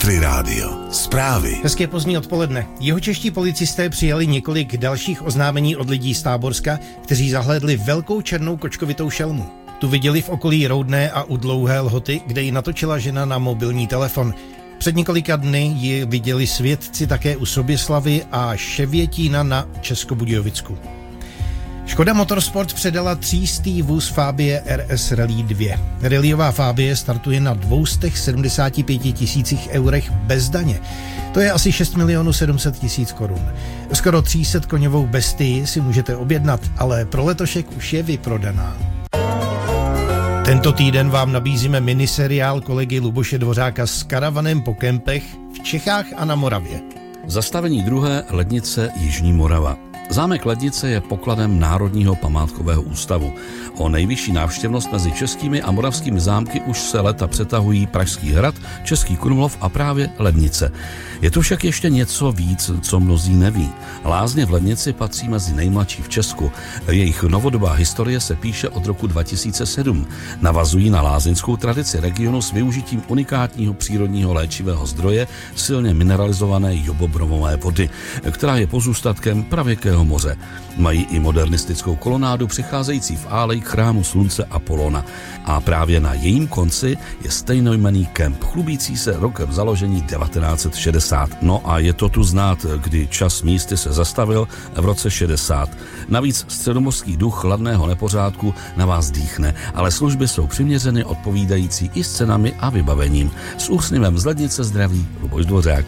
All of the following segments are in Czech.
Country Radio. Zprávy. Hezké pozdní odpoledne. Jihočeští policisté přijali několik dalších oznámení od lidí z Táborska, kteří zahlédli velkou černou kočkovitou šelmu. Tu viděli v okolí Roudné a u Dlouhé Lhoty, kde ji natočila žena na mobilní telefon. Před několika dny ji viděli svědci také u Soběslavy a Ševětína na Českobudějovicku. Škoda Motorsport předala 300. vůz Fabie RS Rally 2. Rallyová Fabie startuje na 275 000 eurech bez daně. To je asi 6 700 000 korun. Skoro 300 koňovou bestii si můžete objednat, ale pro letošek už je vyprodaná. Tento týden vám nabízíme miniseriál kolegy Luboše Dvořáka s karavanem po kempech v Čechách a na Moravě. Zastavení druhé Lednice Jižní Morava. Zámek Lednice je pokladem Národního památkového ústavu. O nejvyšší návštěvnost mezi českými a moravskými zámky už se léta přetahují Pražský hrad, Český Krumlov a právě Lednice. Je tu však ještě něco víc, co mnozí neví. Lázně v Lednici patří mezi nejmladší v Česku. Jejich novodobá historie se píše od roku 2007. Navazují na lázeňskou tradici regionu s využitím unikátního přírodního léčivého zdroje silně mineralizované jobobromové vody, která je pozůstatkem pravěkého moře. Mají i modernistickou kolonádu přicházející v álej k chrámu slunce Apolona. A právě na jejím konci je stejnojmenný kemp, chlubící se rokem založení 1960. No a je to tu znát, kdy čas místy se zastavil v roce 60. Navíc středomořský duch chladného nepořádku na vás dýchne, ale služby jsou přiměřeně odpovídající i s cenami a vybavením. S úsměvem z Lednice zdraví Luboš Dvořák.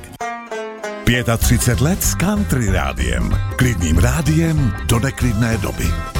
35 let s Country Rádiem. Klidným rádiem do neklidné doby.